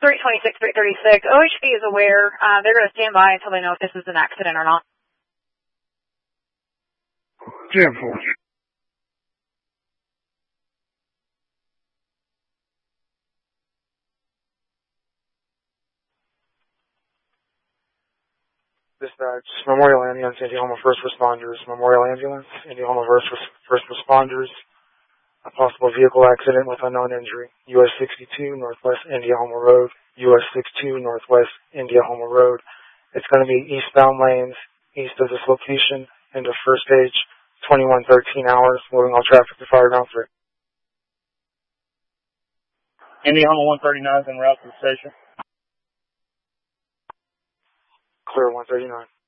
326, 336. OHV is aware. They're going to stand by until they know if this is an accident or not. Jam force. Dispatch, Memorial Ambulance, Indiana First Responders. Memorial Ambulance, Indiana First Responders. A possible vehicle accident with unknown injury. US 62 Northwest Indiana Road. US 62 Northwest Indiana Road. It's going to be eastbound lanes, east of this location, into first stage, 2113 hours, moving all traffic to Fireground 3. Indiana 139 is en route to the station. Clear 139.